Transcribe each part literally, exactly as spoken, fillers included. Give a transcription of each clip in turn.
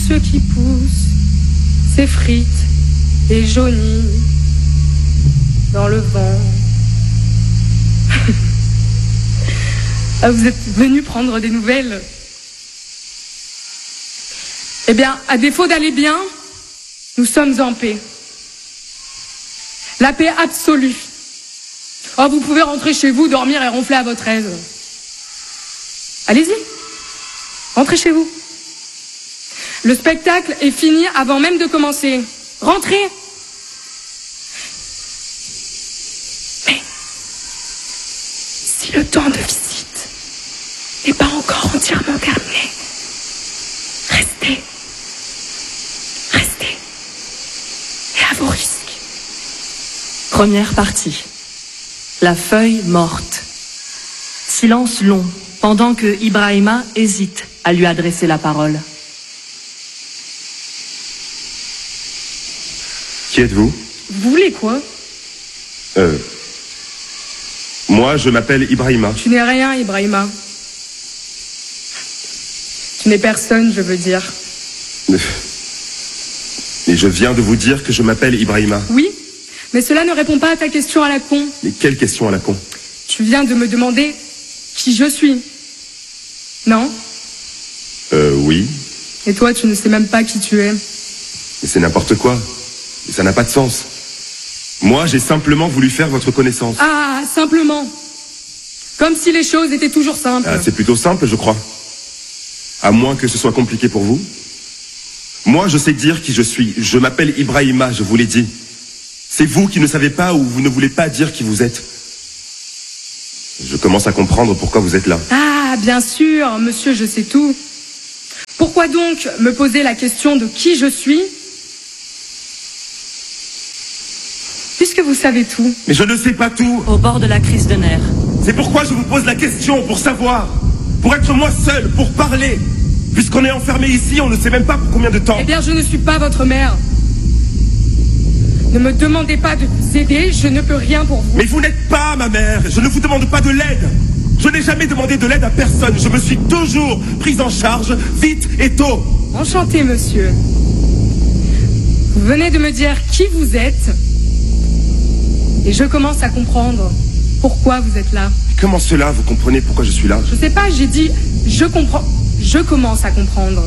ce qui pousse s'effrite et jaunit dans le vent. Ah, vous êtes venu prendre des nouvelles? Eh bien, à défaut d'aller bien, nous sommes en paix. La paix absolue. Oh, vous pouvez rentrer chez vous, dormir et ronfler à votre aise. Allez-y, rentrez chez vous. Le spectacle est fini avant même de commencer. Rentrez. Mais si le temps de visite n'est pas encore entièrement terminé, restez. Restez. Et à vos risques. Première partie. La feuille morte. Silence long, pendant que Ibrahima hésite à lui adresser la parole. Qui êtes-vous? Vous voulez quoi? Euh... Moi, je m'appelle Ibrahima. Tu n'es rien, Ibrahima. Tu n'es personne, je veux dire. Et je viens de vous dire que je m'appelle Ibrahima. Oui, mais cela ne répond pas à ta question à la con. Mais quelle question à la con? Tu viens de me demander qui je suis. Non? Euh, oui. Et toi, tu ne sais même pas qui tu es. Mais c'est n'importe quoi. Et ça n'a pas de sens. Moi, j'ai simplement voulu faire votre connaissance. Ah, simplement. Comme si les choses étaient toujours simples. Ah, c'est plutôt simple, je crois. À moins que ce soit compliqué pour vous. Moi, je sais dire qui je suis. Je m'appelle Ibrahima, je vous l'ai dit. C'est vous qui ne savez pas ou vous ne voulez pas dire qui vous êtes. Je commence à comprendre pourquoi vous êtes là. Ah, bien sûr, monsieur, je sais tout. Pourquoi donc me poser la question de qui je suis, puisque vous savez tout? Mais je ne sais pas tout. Au bord de la crise de nerfs. C'est pourquoi je vous pose la question, pour savoir. Pour être moi seul, pour parler. Puisqu'on est enfermé ici, on ne sait même pas pour combien de temps. Eh bien, je ne suis pas votre mère. Ne me demandez pas de vous aider, je ne peux rien pour vous. Mais vous n'êtes pas ma mère, je ne vous demande pas de l'aide. Je n'ai jamais demandé de l'aide à personne, je me suis toujours prise en charge, vite et tôt. Enchanté, monsieur. Vous venez de me dire qui vous êtes, et je commence à comprendre pourquoi vous êtes là. Comment cela, vous comprenez pourquoi je suis là? Je sais pas, j'ai dit, je comprends, je commence à comprendre.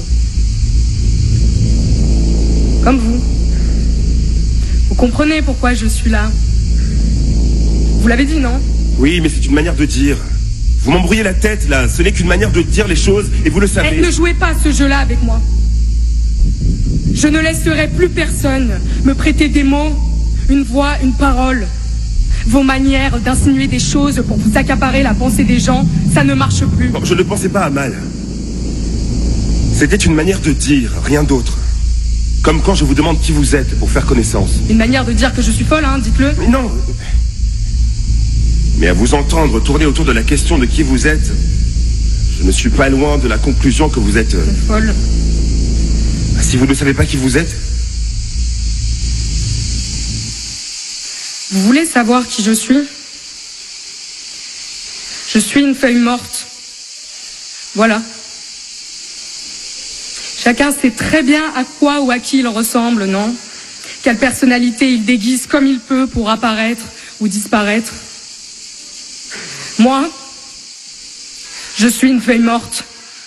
Comme vous. Vous comprenez pourquoi je suis là. Vous l'avez dit, non? Oui, mais c'est une manière de dire. Vous m'embrouillez la tête, là. Ce n'est qu'une manière de dire les choses, et vous le savez. Eh, ne jouez pas ce jeu-là avec moi. Je ne laisserai plus personne me prêter des mots, une voix, une parole. Vos manières d'insinuer des choses pour vous accaparer la pensée des gens, ça ne marche plus. Bon, je ne pensais pas à mal. C'était une manière de dire, rien d'autre. Comme quand je vous demande qui vous êtes pour faire connaissance. Une manière de dire que je suis folle, hein, dites-le. Mais non. Mais à vous entendre tourner autour de la question de qui vous êtes, je ne suis pas loin de la conclusion que vous êtes... euh, Folle. Si vous ne savez pas qui vous êtes, Vous voulez savoir qui je suis? Je suis une feuille morte. Voilà. Chacun sait très bien à quoi ou à qui il ressemble, non? Quelle personnalité il déguise comme il peut pour apparaître ou disparaître. Moi, je suis une feuille morte.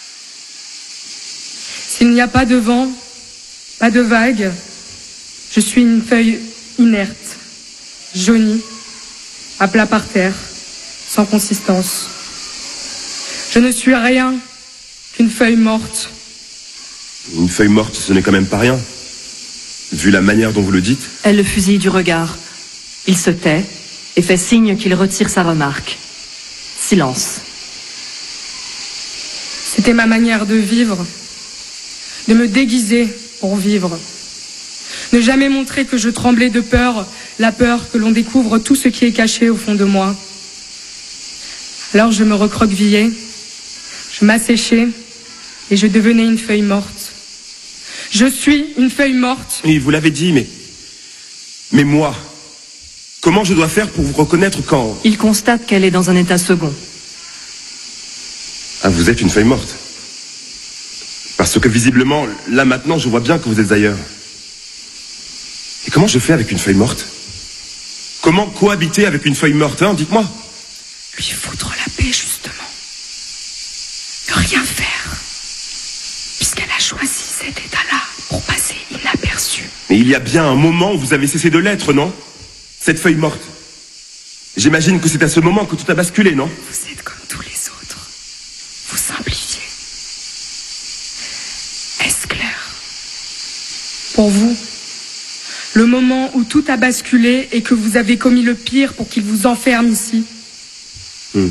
S'il n'y a pas de vent, pas de vague, je suis une feuille inerte, jaunie, à plat par terre, sans consistance. Je ne suis rien qu'une feuille morte. une feuille morte, ce n'est quand même pas rien. Vu la manière dont vous le dites. Elle le fusille du regard. Il se tait et fait signe qu'il retire sa remarque. Silence. C'était ma manière de vivre, de me déguiser pour vivre. Ne jamais montrer que je tremblais de peur, la peur que l'on découvre tout ce qui est caché au fond de moi. Alors je me recroquevillais, je m'asséchais et je devenais une feuille morte. Je suis une feuille morte. Oui, vous l'avez dit, mais... Mais moi, comment je dois faire pour vous reconnaître quand... Il constate qu'elle est dans un état second. Ah, vous êtes une feuille morte. Parce Parce que visiblement, là maintenant, je vois bien que vous êtes ailleurs. Et comment je fais avec une feuille morte? Comment cohabiter avec une feuille morte, hein? Dites-moi. Lui foutre la paix, justement. Ne rien faire. Puisqu'elle a choisi cet état-là pour passer inaperçue. Mais il y a bien un moment où vous avez cessé de l'être, non? Cette feuille morte. J'imagine que c'est à ce moment que tout a basculé, non? Vous êtes comme tous les autres. Vous simplifiez. Est-ce clair? Pour vous, le moment où tout a basculé et que vous avez commis le pire pour qu'il vous enferme ici. Hmm.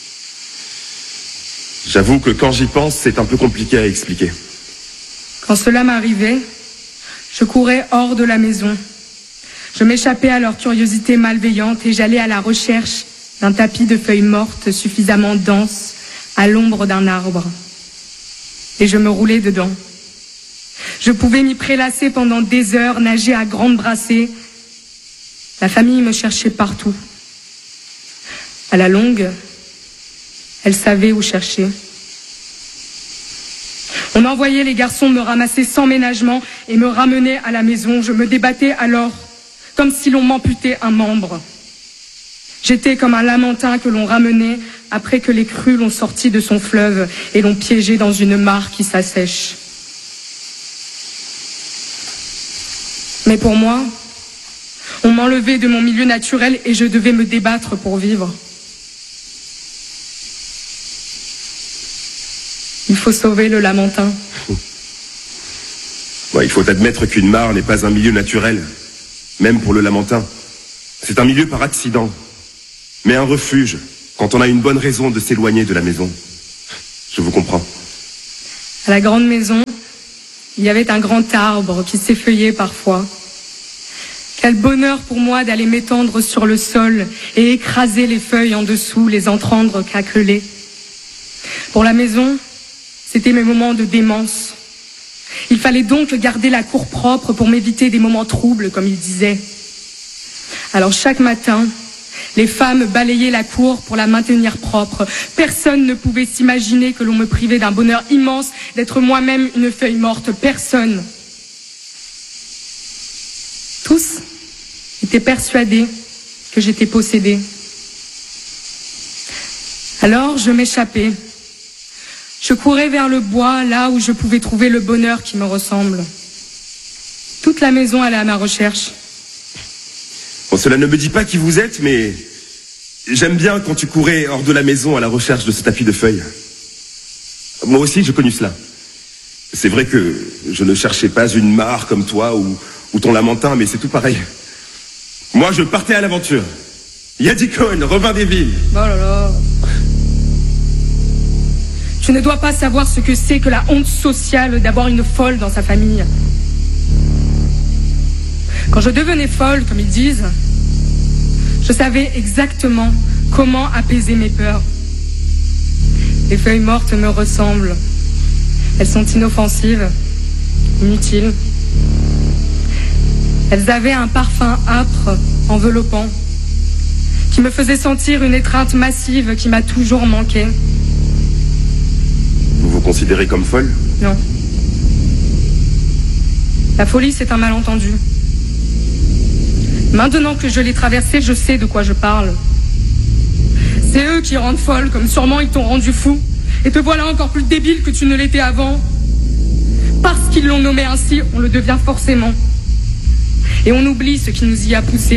J'avoue que quand j'y pense, c'est un peu compliqué à expliquer. Quand cela m'arrivait, je courais hors de la maison. Je m'échappais à leur curiosité malveillante et j'allais à la recherche d'un tapis de feuilles mortes suffisamment dense à l'ombre d'un arbre. Et je me roulais dedans. Je pouvais m'y prélasser pendant des heures, nager à grandes brassées. La famille me cherchait partout. À la longue, elle savait où chercher. On envoyait les garçons me ramasser sans ménagement et me ramener à la maison. Je me débattais alors, comme si l'on m'amputait un membre. J'étais comme un lamentin que l'on ramenait après que les crues l'ont sorti de son fleuve et l'ont piégé dans une mare qui s'assèche. Mais pour moi, on m'enlevait de mon milieu naturel et je devais me débattre pour vivre. Il faut sauver le lamentin. Ouais, il faut admettre qu'une mare n'est pas un milieu naturel, même pour le lamentin. C'est un milieu par accident, mais un refuge, quand on a une bonne raison de s'éloigner de la maison. Je vous comprends. À la grande maison, il y avait un grand arbre qui s'effeuillait parfois. Quel bonheur pour moi d'aller m'étendre sur le sol et écraser les feuilles en dessous, les entendre craqueler. Pour la maison, c'était mes moments de démence. Il fallait donc garder la cour propre pour m'éviter des moments troubles, comme il disait. Alors chaque matin, les femmes balayaient la cour pour la maintenir propre. Personne ne pouvait s'imaginer que l'on me privait d'un bonheur immense d'être moi-même une feuille morte. Personne. Tous étaient persuadés que j'étais possédée. Alors je m'échappais. Je courais vers le bois, là où je pouvais trouver le bonheur qui me ressemble. Toute la maison allait à ma recherche. Bon, cela ne me dit pas qui vous êtes, mais j'aime bien quand tu courais hors de la maison à la recherche de ce tapis de feuilles. Moi aussi, j'ai connu cela. C'est vrai que je ne cherchais pas une mare comme toi ou, ou ton lamentin, mais c'est tout pareil. Moi, je partais à l'aventure. Yadi Cohen, Robin des Villes. Oh là là. Tu ne dois pas savoir ce que c'est que la honte sociale d'avoir une folle dans sa famille. Quand je devenais folle, comme ils disent, je savais exactement comment apaiser mes peurs. Les feuilles mortes me ressemblent. Elles sont inoffensives, inutiles. Elles avaient un parfum âpre, enveloppant, qui me faisait sentir une étreinte massive qui m'a toujours manqué. Vous vous considérez comme folle? Non. La folie, c'est un malentendu. Maintenant que je l'ai traversée, je sais de quoi je parle. C'est eux qui rendent folle, comme sûrement ils t'ont rendu fou. Et te voilà encore plus débile que tu ne l'étais avant. Parce qu'ils l'ont nommé ainsi, on le devient forcément. Et on oublie ce qui nous y a poussé.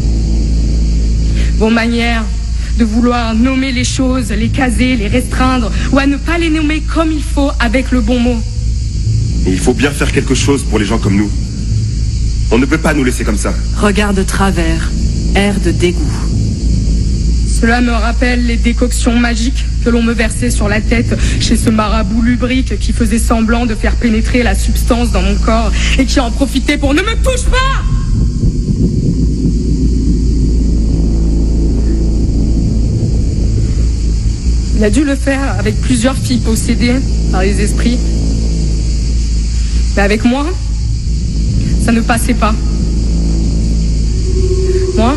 Vos manières de vouloir nommer les choses, les caser, les restreindre, ou à ne pas les nommer comme il faut avec le bon mot. Et il faut bien faire quelque chose pour les gens comme nous. On ne peut pas nous laisser comme ça. Regard de travers, air de dégoût. Cela me rappelle les décoctions magiques que l'on me versait sur la tête chez ce marabout lubrique qui faisait semblant de faire pénétrer la substance dans mon corps et qui en profitait pour « Ne me touche pas !» Il a dû le faire avec plusieurs filles possédées par les esprits. Mais avec moi, ça ne passait pas. Moi,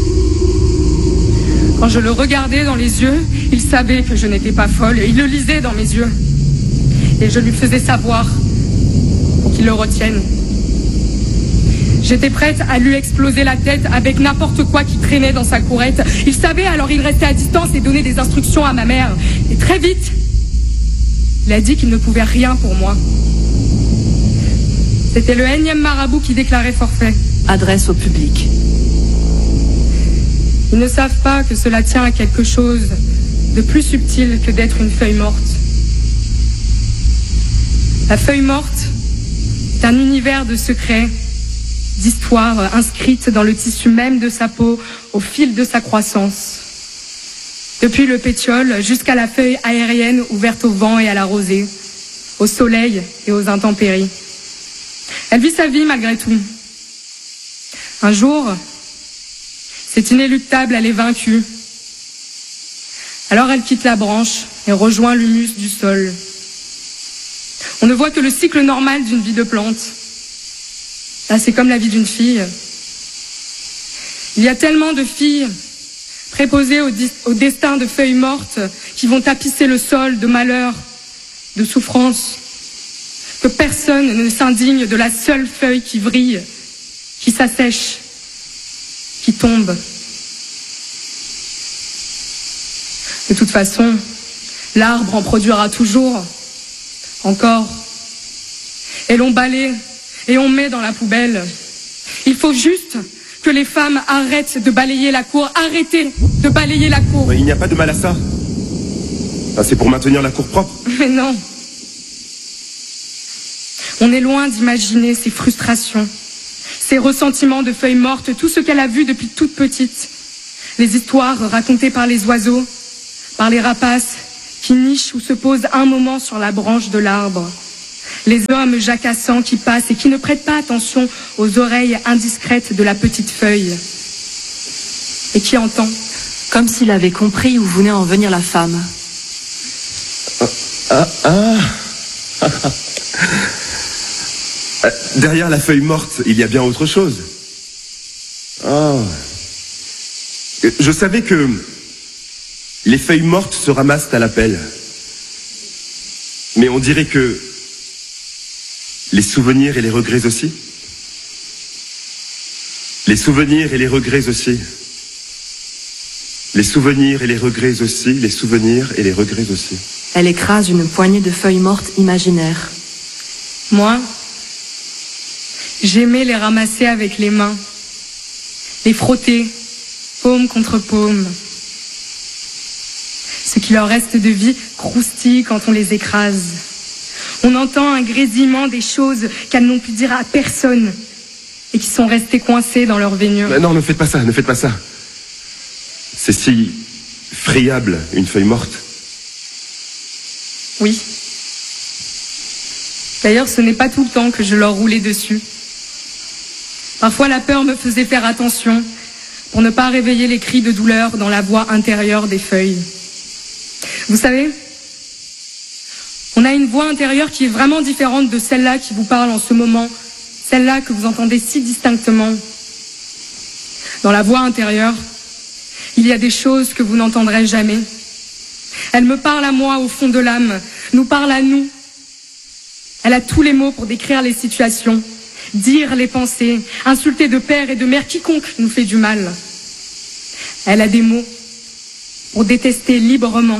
quand je le regardais dans les yeux, il savait que je n'étais pas folle. Il le lisait dans mes yeux. et je lui faisais savoir pour qu'il le retienne. J'étais prête à lui exploser la tête avec n'importe quoi qui traînait dans sa courette. Il savait, alors il restait à distance et donnait des instructions à ma mère. Et très vite, il a dit qu'il ne pouvait rien pour moi. C'était le énième marabout qui déclarait forfait. Adresse au public. Ils ne savent pas que cela tient à quelque chose de plus subtil que d'être une feuille morte. La feuille morte est un univers de secrets, d'histoires inscrites dans le tissu même de sa peau au fil de sa croissance. Depuis le pétiole jusqu'à la feuille aérienne ouverte au vent et à la rosée, au soleil et aux intempéries. Elle vit sa vie malgré tout. Un jour, c'est inéluctable, elle est vaincue. Alors elle quitte la branche et rejoint l'humus du sol. On ne voit que le cycle normal d'une vie de plante. Là, c'est comme la vie d'une fille. Il y a tellement de filles préposées au, au destin de feuilles mortes qui vont tapisser le sol de malheur, de souffrance, que personne ne s'indigne de la seule feuille qui vrille, qui s'assèche, qui tombe. De toute façon, l'arbre en produira toujours, encore. Et l'on balaie et on met dans la poubelle. Il faut juste que les femmes arrêtent de balayer la cour. Arrêtez de balayer la cour. Il n'y a pas de mal à ça. Ah, c'est pour maintenir la cour propre. Mais non. On est loin d'imaginer ces frustrations, ces ressentiments de feuilles mortes, tout ce qu'elle a vu depuis toute petite. Les histoires racontées par les oiseaux, par les rapaces qui nichent ou se posent un moment sur la branche de l'arbre. Les hommes jacassants qui passent et qui ne prêtent pas attention aux oreilles indiscrètes de la petite feuille. Et qui entend. Comme s'il avait compris où venait en venir la femme. Ah, ah, ah. Derrière la feuille morte, il y a bien autre chose. Oh. Je savais que les feuilles mortes se ramassent à la pelle. Mais on dirait que les souvenirs et les regrets aussi. Les souvenirs et les regrets aussi. Les souvenirs et les regrets aussi. Les souvenirs et les regrets aussi. Elle écrase une poignée de feuilles mortes imaginaires. Moi, j'aimais les ramasser avec les mains, les frotter, paume contre paume. Ce qui leur reste de vie croustille quand on les écrase. On entend un grésillement des choses qu'elles n'ont pu dire à personne et qui sont restées coincées dans leur veinure. Mais non, ne faites pas ça, ne faites pas ça. C'est si friable, une feuille morte. Oui. D'ailleurs, ce n'est pas tout le temps que je leur roulais dessus. Parfois, la peur me faisait faire attention pour ne pas réveiller les cris de douleur dans la voix intérieure des feuilles. Vous savez, on a une voix intérieure qui est vraiment différente de celle-là qui vous parle en ce moment, celle-là que vous entendez si distinctement. Dans la voix intérieure, il y a des choses que vous n'entendrez jamais. Elle me parle à moi au fond de l'âme, nous parle à nous. Elle a tous les mots pour décrire les situations, dire les pensées, insulter de père et de mère quiconque nous fait du mal. Elle a des mots pour détester librement.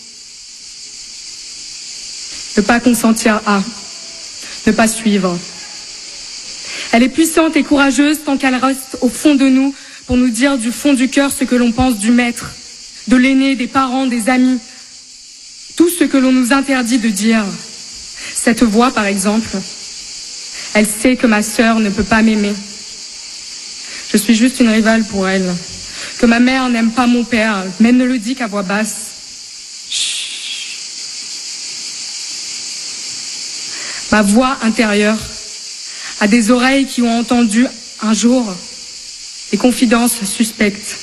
Ne pas consentir à, ne pas suivre. Elle est puissante et courageuse tant qu'elle reste au fond de nous pour nous dire du fond du cœur ce que l'on pense du maître, de l'aîné, des parents, des amis, tout ce que l'on nous interdit de dire. Cette voix, par exemple, elle sait que ma sœur ne peut pas m'aimer. Je suis juste une rivale pour elle. Que ma mère n'aime pas mon père, mais elle ne le dit qu'à voix basse. Chut. Ma voix intérieure a des oreilles qui ont entendu un jour des confidences suspectes.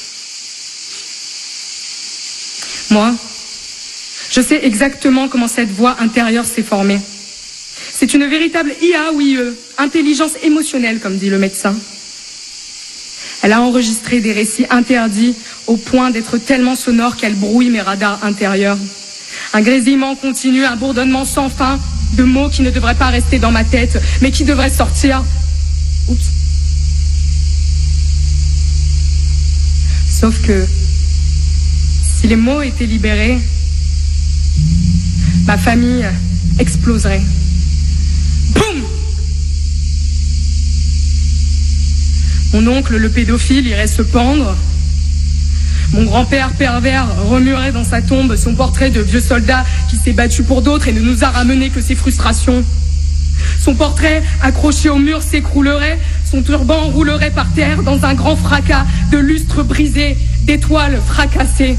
Moi, je sais exactement comment cette voix intérieure s'est formée. C'est une véritable I A ou I E, intelligence émotionnelle, comme dit le médecin. Elle a enregistré des récits interdits au point d'être tellement sonores qu'elle brouille mes radars intérieurs. Un grésillement continu, un bourdonnement sans fin, de mots qui ne devraient pas rester dans ma tête, mais qui devraient sortir. Oups. Sauf que, si les mots étaient libérés, ma famille exploserait. Boum! Mon oncle, le pédophile, irait se pendre. Mon grand-père pervers remuerait dans sa tombe son portrait de vieux soldat qui s'est battu pour d'autres et ne nous a ramené que ses frustrations. Son portrait accroché au mur s'écroulerait, son turban roulerait par terre dans un grand fracas de lustres brisés, d'étoiles fracassées.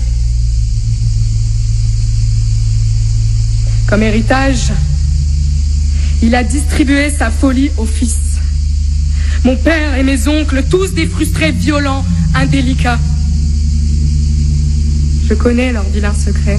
Comme héritage, il a distribué sa folie aux fils. Mon père et mes oncles, tous des frustrés violents, indélicats. Je connais leurs vilains secrets.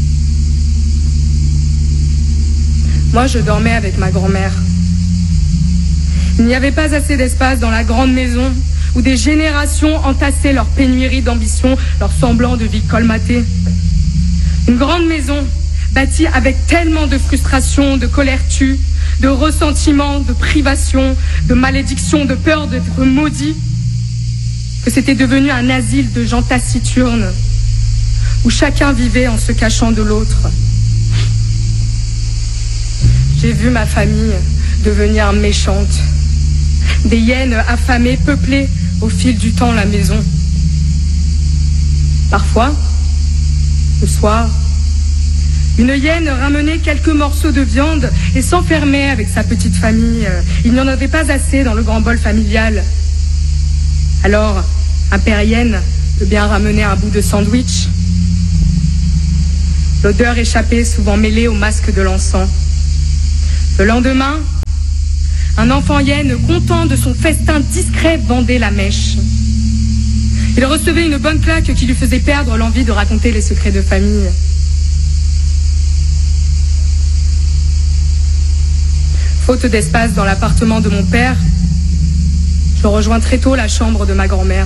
Moi, je dormais avec ma grand-mère. Il n'y avait pas assez d'espace dans la grande maison où des générations entassaient leur pénurie d'ambition, leur semblant de vie colmatée. Une grande maison bâtie avec tellement de frustration, de colère tue, de ressentiment, de privation, de malédiction, de peur d'être maudit, que c'était devenu un asile de gens taciturnes, où chacun vivait en se cachant de l'autre. J'ai vu ma famille devenir méchante. Des hyènes affamées peuplaient au fil du temps la maison. Parfois, le soir, une hyène ramenait quelques morceaux de viande et s'enfermait avec sa petite famille. Il n'y en avait pas assez dans le grand bol familial. Alors, un père hyène peut bien ramener un bout de sandwich. L'odeur échappait souvent mêlée au masque de l'encens. Le lendemain, un enfant hyène, content de son festin discret, vendait la mèche. Il recevait une bonne claque qui lui faisait perdre l'envie de raconter les secrets de famille. Faute d'espace dans l'appartement de mon père, je rejoins très tôt la chambre de ma grand-mère.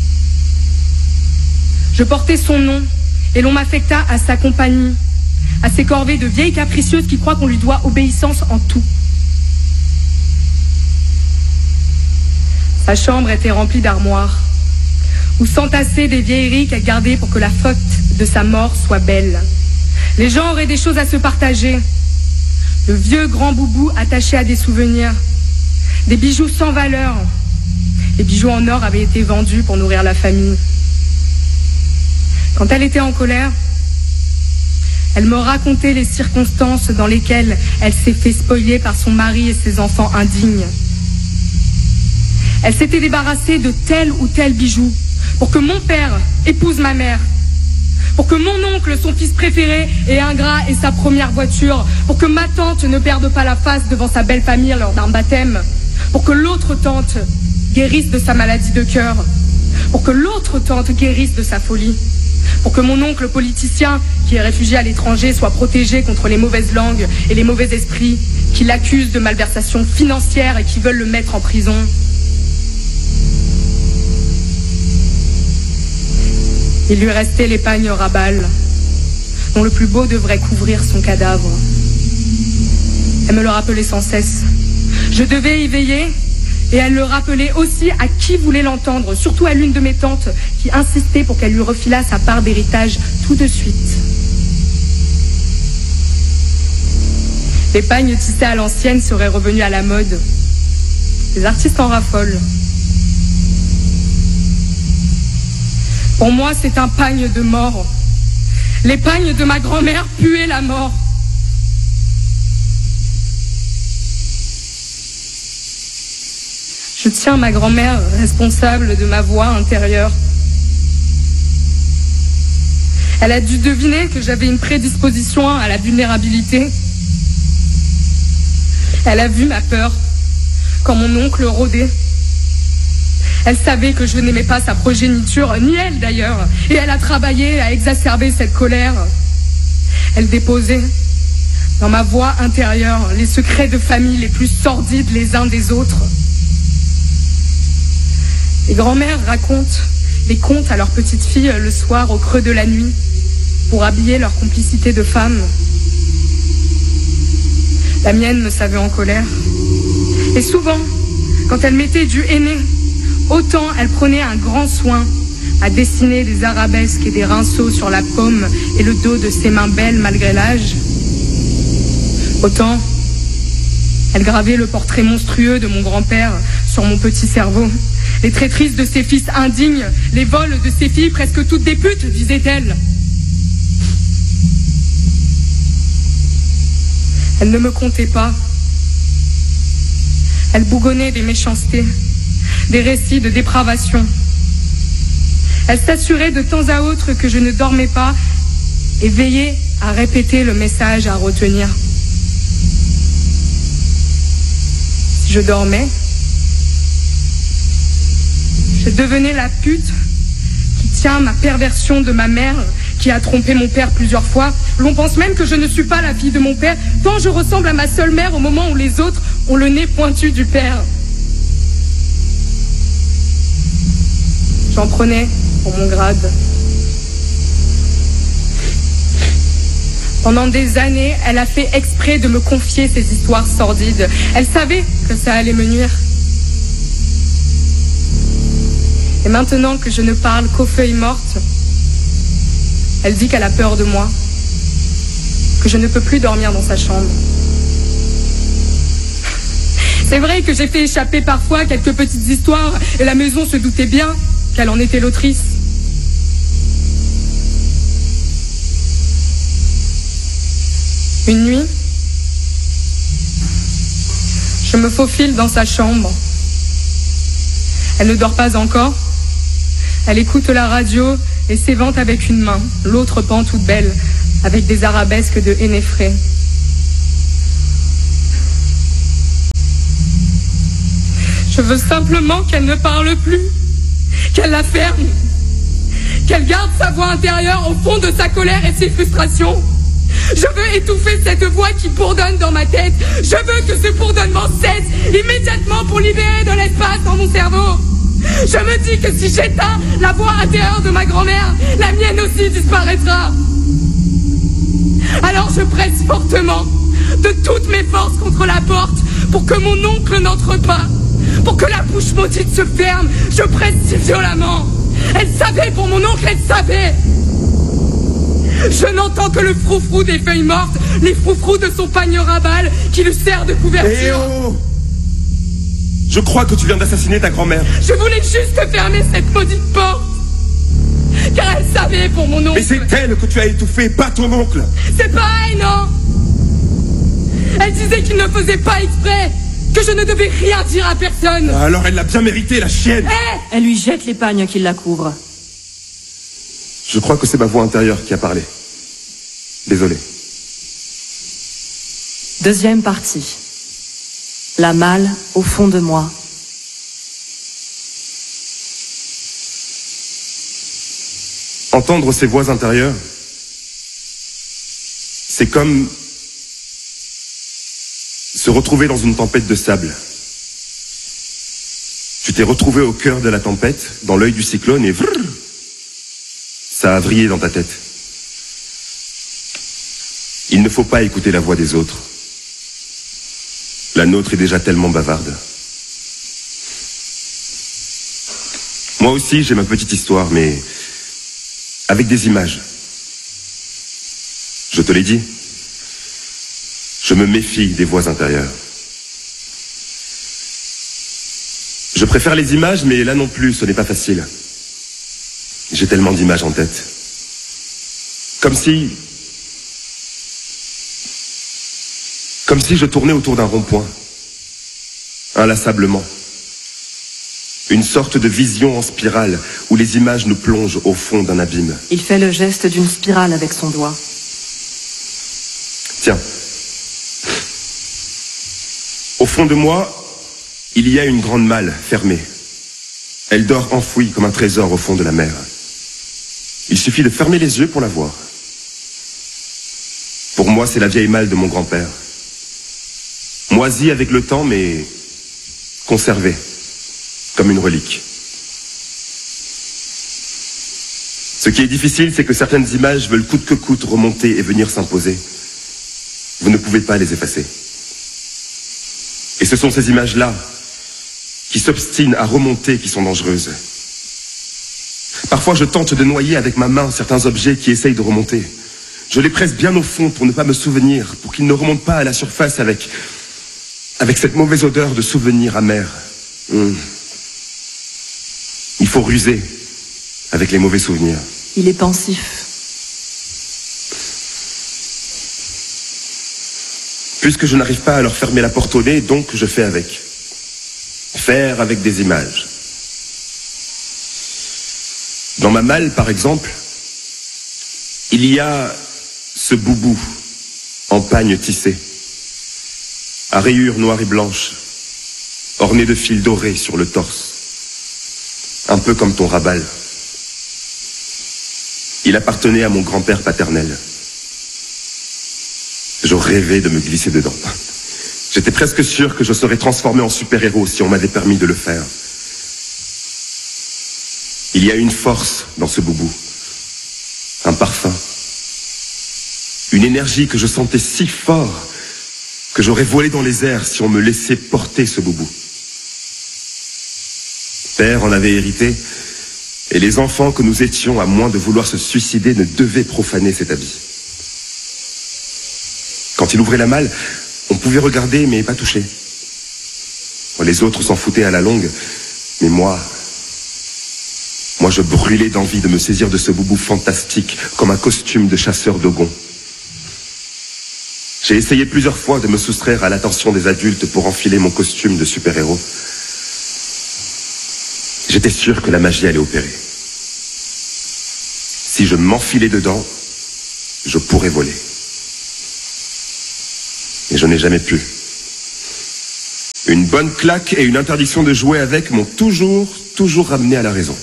Je portais son nom et l'on m'affecta à sa compagnie, à ses corvées de vieilles capricieuses qui croient qu'on lui doit obéissance en tout. Sa chambre était remplie d'armoires, où s'entassaient des vieilleries qu'elle gardait pour que la faute de sa mort soit belle. Les gens auraient des choses à se partager. Le vieux grand boubou attaché à des souvenirs, des bijoux sans valeur. Les bijoux en or avaient été vendus pour nourrir la famille. Quand elle était en colère, elle me racontait les circonstances dans lesquelles elle s'est fait spoiler par son mari et ses enfants indignes. Elle s'était débarrassée de tel ou tel bijou pour que mon père épouse ma mère, pour que mon oncle, son fils préféré, ait ingrat et sa première voiture, pour que ma tante ne perde pas la face devant sa belle famille lors d'un baptême, pour que l'autre tante guérisse de sa maladie de cœur, pour que l'autre tante guérisse de sa folie, pour que mon oncle politicien, qui est réfugié à l'étranger, soit protégé contre les mauvaises langues et les mauvais esprits qui l'accusent de malversation financière et qui veulent le mettre en prison. Il lui restait l'épagne rabale, dont le plus beau devrait couvrir son cadavre. Elle me le rappelait sans cesse. Je devais y veiller, et elle le rappelait aussi à qui voulait l'entendre, surtout à l'une de mes tantes, qui insistait pour qu'elle lui refilât sa part d'héritage tout de suite. L'épagne tissée à l'ancienne serait revenue à la mode. Les artistes en raffolent. Pour moi, c'est un pagne de mort. L'épagne de ma grand-mère puait la mort. Je tiens ma grand-mère responsable de ma voix intérieure. Elle a dû deviner que j'avais une prédisposition à la vulnérabilité. Elle a vu ma peur quand mon oncle rôdait. Elle savait que je n'aimais pas sa progéniture, ni elle d'ailleurs, et elle a travaillé à exacerber cette colère. Elle déposait dans ma voix intérieure les secrets de famille les plus sordides les uns des autres. Les grand-mères racontent des contes à leurs petites filles le soir au creux de la nuit pour habiller leur complicité de femmes. La mienne me savait en colère. Et souvent, quand elle mettait du henné, autant elle prenait un grand soin à dessiner des arabesques et des rinceaux sur la paume et le dos de ses mains belles malgré l'âge, autant elle gravait le portrait monstrueux de mon grand-père sur mon petit cerveau. Les traîtrises de ses fils indignes, les vols de ses filles presque toutes des putes, disait-elle. Elle ne me comptait pas. Elle bougonnait des méchancetés, des récits de dépravation. Elle s'assurait de temps à autre que je ne dormais pas et veillait à répéter le message à retenir. Si je dormais, je devenais la pute qui tient ma perversion de ma mère, qui a trompé mon père plusieurs fois. L'on pense même que je ne suis pas la fille de mon père, tant je ressemble à ma seule mère au moment où les autres ont le nez pointu du père. J'en prenais pour mon grade. Pendant des années, elle a fait exprès de me confier ces histoires sordides. Elle savait que ça allait me nuire. Et maintenant que je ne parle qu'aux feuilles mortes, elle dit qu'elle a peur de moi, que je ne peux plus dormir dans sa chambre. C'est vrai que j'ai fait échapper parfois quelques petites histoires et la maison se doutait bien qu'elle en était l'autrice. Une nuit, je me faufile dans sa chambre. Elle ne dort pas encore. Elle écoute la radio et s'évente avec une main, l'autre pend toute belle, avec des arabesques de henné frais. Je veux simplement qu'elle ne parle plus, qu'elle la ferme, qu'elle garde sa voix intérieure au fond de sa colère et ses frustrations. Je veux étouffer cette voix qui bourdonne dans ma tête. Je veux que ce bourdonnement cesse immédiatement pour libérer de l'espace dans mon cerveau. Je me dis que si j'éteins la voix intérieure de ma grand-mère, la mienne aussi disparaîtra. Alors je presse fortement, de toutes mes forces contre la porte, pour que mon oncle n'entre pas, pour que la bouche maudite se ferme. Je presse si violemment. Elle savait pour mon oncle, elle savait. Je n'entends que le froufrou des feuilles mortes, les froufrous de son pagne rabal qui lui sert de couverture. Eh oh! Je crois que tu viens d'assassiner ta grand-mère. Je voulais juste fermer cette maudite porte, car elle savait pour mon oncle. Mais c'est elle que tu as étouffée, pas ton oncle. C'est pareil, non? Elle disait qu'il ne faisait pas exprès, que je ne devais rien dire à personne. Alors elle l'a bien mérité, la chienne. Hé! Elle lui jette les pagnes qui la couvrent. Je crois que c'est ma voix intérieure qui a parlé. Désolé. Deuxième partie. La malle au fond de moi. Entendre ces voix intérieures, c'est comme se retrouver dans une tempête de sable. Tu t'es retrouvé au cœur de la tempête, dans l'œil du cyclone, et vrrr, ça a vrillé dans ta tête. Il ne faut pas écouter la voix des autres. La nôtre est déjà tellement bavarde. Moi aussi, j'ai ma petite histoire, mais avec des images. Je te l'ai dit. Je me méfie des voix intérieures. Je préfère les images, mais là non plus, ce n'est pas facile. J'ai tellement d'images en tête. Comme si... Comme si je tournais autour d'un rond-point. Inlassablement. Une sorte de vision en spirale où les images nous plongent au fond d'un abîme. Il fait le geste d'une spirale avec son doigt. Tiens. Au fond de moi, il y a une grande malle fermée. Elle dort enfouie comme un trésor au fond de la mer. Il suffit de fermer les yeux pour la voir. Pour moi, c'est la vieille malle de mon grand-père. Moisie avec le temps, mais conservée, comme une relique. Ce qui est difficile, c'est que certaines images veulent coûte que coûte remonter et venir s'imposer. Vous ne pouvez pas les effacer. Et ce sont ces images-là qui s'obstinent à remonter qui sont dangereuses. Parfois, je tente de noyer avec ma main certains objets qui essayent de remonter. Je les presse bien au fond pour ne pas me souvenir, pour qu'ils ne remontent pas à la surface avec, avec cette mauvaise odeur de souvenirs amers. Mmh. Il faut ruser avec les mauvais souvenirs. Il est pensif. Puisque je n'arrive pas à leur fermer la porte au nez, donc je fais avec. Faire avec des images. Dans ma malle, par exemple, il y a ce boubou en pagne tissé, à rayures noires et blanches, orné de fils dorés sur le torse, un peu comme ton rabal. Il appartenait à mon grand-père paternel. Je rêvais de me glisser dedans. J'étais presque sûr que je serais transformé en super-héros si on m'avait permis de le faire. Il y a une force dans ce boubou, un parfum, une énergie que je sentais si fort que j'aurais volé dans les airs si on me laissait porter ce boubou. Père en avait hérité, et les enfants que nous étions, à moins de vouloir se suicider, ne devaient profaner cet habit. Quand il ouvrait la malle, on pouvait regarder mais pas toucher. Les autres s'en foutaient à la longue, mais moi, moi je brûlais d'envie de me saisir de ce boubou fantastique comme un costume de chasseur de gonds. J'ai essayé plusieurs fois de me soustraire à l'attention des adultes pour enfiler mon costume de super-héros. J'étais sûr que la magie allait opérer. Si je m'enfilais dedans, je pourrais voler. Et je n'ai jamais pu. Une bonne claque et une interdiction de jouer avec m'ont toujours, toujours ramené à la raison.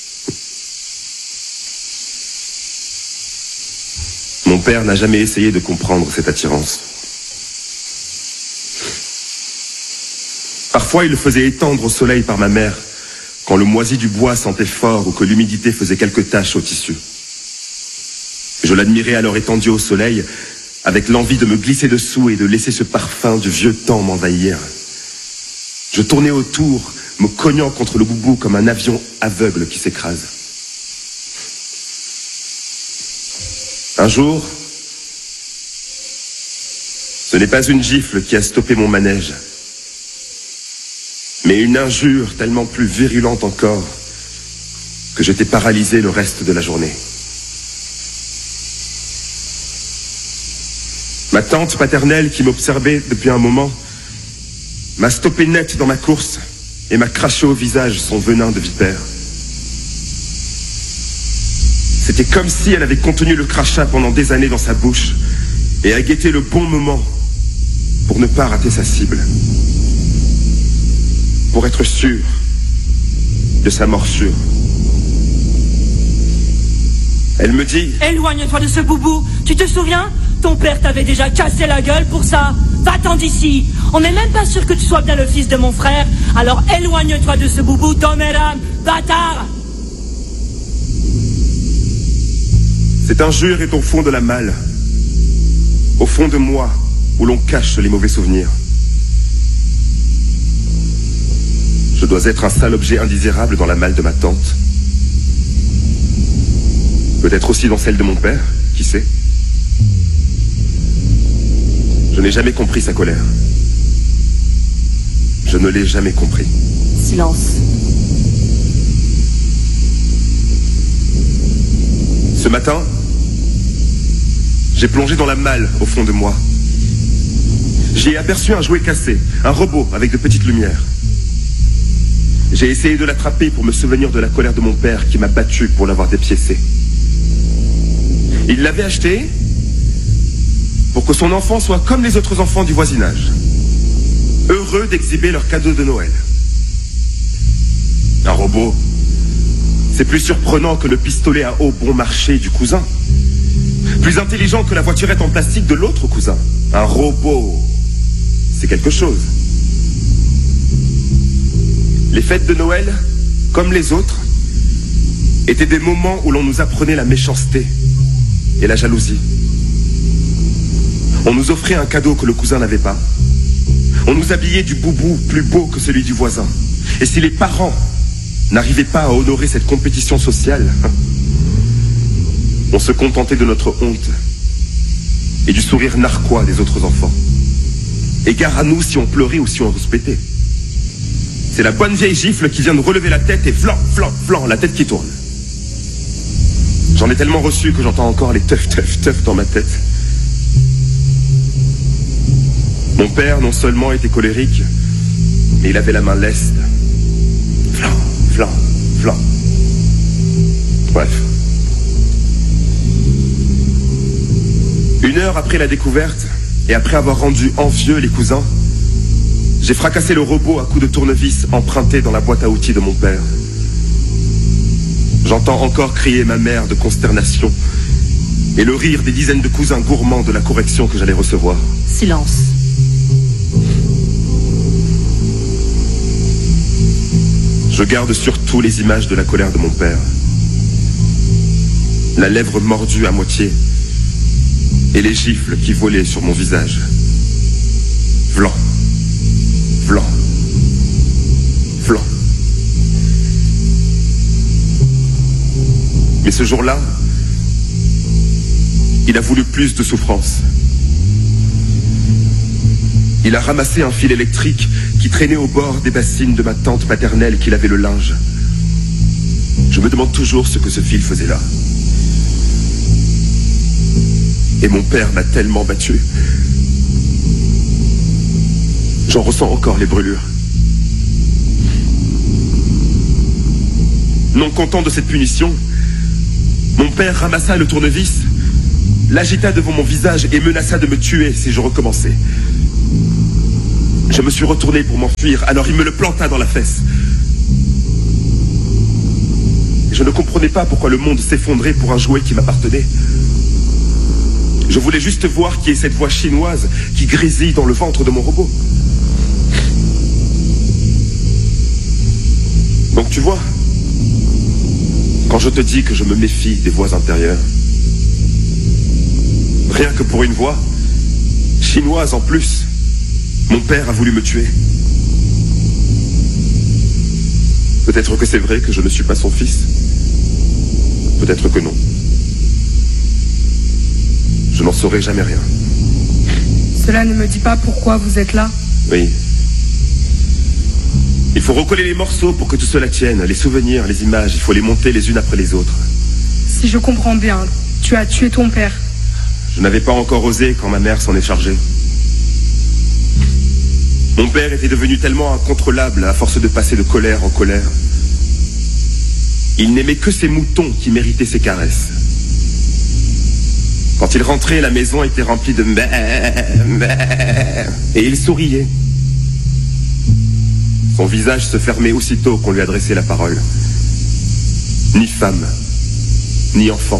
Mon père n'a jamais essayé de comprendre cette attirance. Parfois, il le faisait étendre au soleil par ma mère, quand le moisi du bois sentait fort ou que l'humidité faisait quelques taches au tissu. Je l'admirais alors étendu au soleil, avec l'envie de me glisser dessous et de laisser ce parfum du vieux temps m'envahir. Je tournais autour, me cognant contre le boubou comme un avion aveugle qui s'écrase. Un jour, ce n'est pas une gifle qui a stoppé mon manège, mais une injure tellement plus virulente encore que j'étais paralysé le reste de la journée. Ma tante paternelle, qui m'observait depuis un moment, m'a stoppé net dans ma course et m'a craché au visage son venin de vipère. C'était comme si elle avait contenu le crachat pendant des années dans sa bouche et a guetté le bon moment pour ne pas rater sa cible. Pour être sûr de sa morsure. Elle me dit... Éloigne-toi de ce boubou. Tu te souviens? Ton père t'avait déjà cassé la gueule pour ça. Va-t'en d'ici. On n'est même pas sûr que tu sois bien le fils de mon frère. Alors éloigne-toi de ce boubou, Doméram, bâtard. Cette injure est au fond de la malle. Au fond de moi, où l'on cache les mauvais souvenirs. Je dois être un sale objet indésirable dans la malle de ma tante. Peut-être aussi dans celle de mon père, qui sait. Je n'ai jamais compris sa colère. Je ne l'ai jamais compris. Silence. Ce matin, j'ai plongé dans la malle au fond de moi. J'y ai aperçu un jouet cassé, un robot avec de petites lumières. J'ai essayé de l'attraper pour me souvenir de la colère de mon père qui m'a battu pour l'avoir dépiécé. Il l'avait acheté pour que son enfant soit comme les autres enfants du voisinage, heureux d'exhiber leurs cadeaux de Noël. Un robot, c'est plus surprenant que le pistolet à eau bon marché du cousin. Plus intelligent que la voiturette en plastique de l'autre cousin. Un robot, c'est quelque chose. Les fêtes de Noël, comme les autres, étaient des moments où l'on nous apprenait la méchanceté et la jalousie. On nous offrait un cadeau que le cousin n'avait pas. On nous habillait du boubou plus beau que celui du voisin. Et si les parents n'arrivaient pas à honorer cette compétition sociale, on se contentait de notre honte et du sourire narquois des autres enfants. Et gare à nous si on pleurait ou si on se pétait. C'est la bonne vieille gifle qui vient de relever la tête et flan, flan, flan, la tête qui tourne. J'en ai tellement reçu que j'entends encore les teuf, teuf, teuf dans ma tête. Mon père, non seulement était colérique, mais il avait la main leste. Flan, flan, flan. Bref. Une heure après la découverte, et après avoir rendu envieux les cousins, j'ai fracassé le robot à coups de tournevis emprunté dans la boîte à outils de mon père. J'entends encore crier ma mère de consternation et le rire des dizaines de cousins gourmands de la correction que j'allais recevoir. Silence. Je garde surtout les images de la colère de mon père. La lèvre mordue à moitié et les gifles qui volaient sur mon visage. Vlan. Vlan. Vlan. Mais ce jour-là, il a voulu plus de souffrance. Il a ramassé un fil électrique qui traînait au bord des bassines de ma tante paternelle qui lavait le linge. Je me demande toujours ce que ce fil faisait là. Et mon père m'a tellement battu. J'en ressens encore les brûlures. Non content de cette punition, mon père ramassa le tournevis, l'agita devant mon visage et menaça de me tuer si je recommençais. Je me suis retourné pour m'enfuir, alors il me le planta dans la fesse. Je ne comprenais pas pourquoi le monde s'effondrait pour un jouet qui m'appartenait. Je voulais juste voir qui est cette voix chinoise qui grésille dans le ventre de mon robot. Donc tu vois, quand je te dis que je me méfie des voix intérieures, rien que pour une voix, chinoise en plus, mon père a voulu me tuer. Peut-être que c'est vrai que je ne suis pas son fils. Peut-être que non. Je n'en saurai jamais rien. Cela ne me dit pas pourquoi vous êtes là. Oui. Il faut recoller les morceaux pour que tout cela tienne. Les souvenirs, les images, il faut les monter les unes après les autres. Si je comprends bien, tu as tué ton père. Je n'avais pas encore osé quand ma mère s'en est chargée. Mon père était devenu tellement incontrôlable à force de passer de colère en colère. Il n'aimait que ses moutons qui méritaient ses caresses. Quand il rentrait, la maison était remplie de mbé, mbé, et il souriait. Son visage se fermait aussitôt qu'on lui adressait la parole. Ni femme, ni enfant.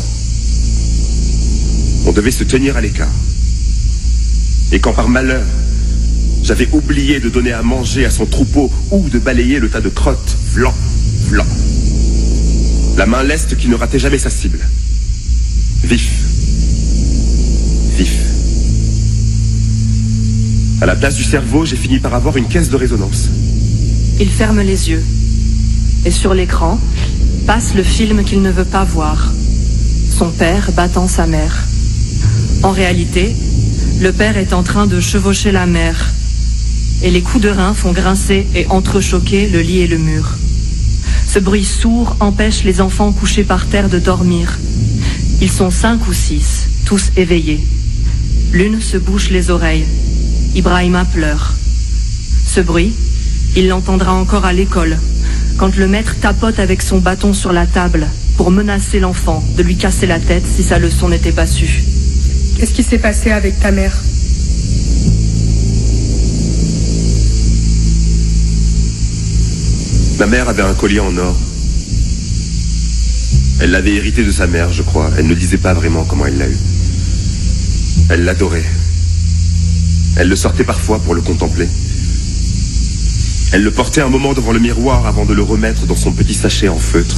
On devait se tenir à l'écart. Et quand par malheur, j'avais oublié de donner à manger à son troupeau ou de balayer le tas de crottes, vlan, vlan. La main leste qui ne ratait jamais sa cible. Vif. Vif. À la place du cerveau, j'ai fini par avoir une caisse de résonance. Il ferme les yeux. Et sur l'écran, passe le film qu'il ne veut pas voir. Son père battant sa mère. En réalité, le père est en train de chevaucher la mère. Et les coups de rein font grincer et entrechoquer le lit et le mur. Ce bruit sourd empêche les enfants couchés par terre de dormir. Ils sont cinq ou six, tous éveillés. L'une se bouche les oreilles. Ibrahima pleure. Ce bruit, il l'entendra encore à l'école, quand le maître tapote avec son bâton sur la table pour menacer l'enfant de lui casser la tête si sa leçon n'était pas sue. Qu'est-ce qui s'est passé avec ta mère? Ma mère avait un collier en or. Elle l'avait hérité de sa mère, je crois. Elle ne disait pas vraiment comment elle l'a eu. Elle l'adorait. Elle le sortait parfois pour le contempler. Elle le portait un moment devant le miroir avant de le remettre dans son petit sachet en feutre.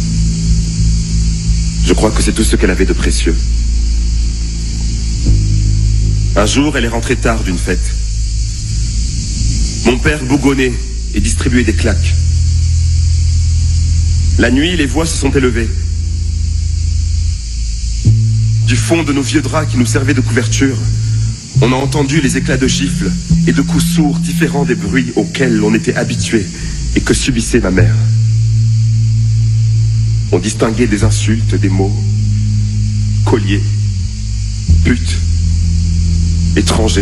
Je crois que c'est tout ce qu'elle avait de précieux. Un jour, elle est rentrée tard d'une fête. Mon père bougonnait et distribuait des claques. La nuit, les voix se sont élevées. Du fond de nos vieux draps qui nous servaient de couverture, on a entendu les éclats de gifles et de coups sourds différents des bruits auxquels on était habitué et que subissait ma mère. On distinguait des insultes, des mots, collier, pute, étranger.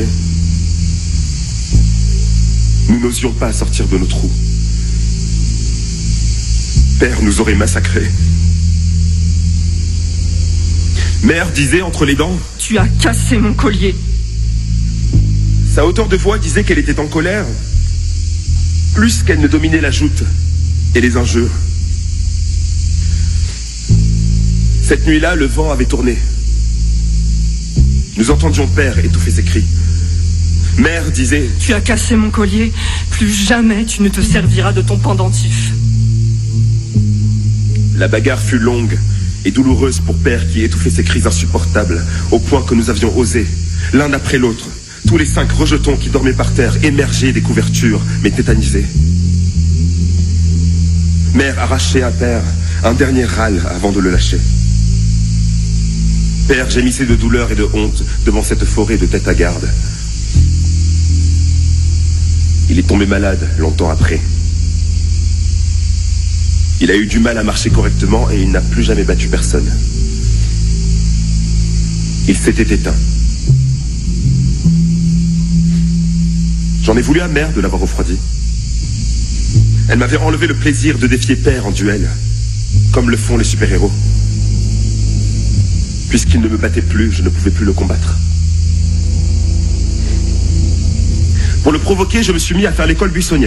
Nous n'osions pas sortir de nos trous. Père nous aurait massacrés. Mère disait entre les dents: Tu as cassé mon collier. Sa hauteur de voix disait qu'elle était en colère, plus qu'elle ne dominait la joute et les injures. Cette nuit-là, le vent avait tourné. Nous entendions Père étouffer ses cris. Mère disait: Tu as cassé mon collier, plus jamais tu ne te serviras de ton pendentif. La bagarre fut longue et douloureuse pour Père qui étouffait ses cris insupportables, au point que nous avions osé, l'un après l'autre, tous les cinq rejetons qui dormaient par terre, émerger des couvertures, mais tétanisés. Mère arrachait à Père un dernier râle avant de le lâcher. Père gémissait de douleur et de honte devant cette forêt de tête à garde. Il est tombé malade longtemps après. Il a eu du mal à marcher correctement et il n'a plus jamais battu personne. Il s'était éteint. J'en ai voulu à Mère de l'avoir refroidi. Elle m'avait enlevé le plaisir de défier Père en duel, comme le font les super-héros. Puisqu'il ne me battait plus, je ne pouvais plus le combattre. Pour le provoquer, je me suis mis à faire l'école buissonnière.